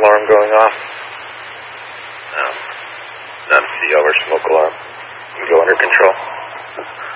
alarm going off? No. Not a CO or smoke alarm. You can go under control.